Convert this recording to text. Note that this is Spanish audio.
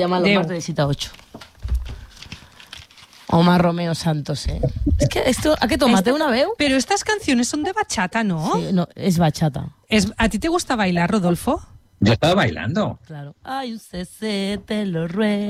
Llama Omar de visita 8. Omar Romeo Santos, ¿eh? Es que esto, ¿a qué tomate una veu? Pero estas canciones son de bachata, ¿no? Sí, no, es bachata. ¿A ti te gusta bailar, Rodolfo? Yo estaba bailando. Claro. Ay, un CC, te lo ruego.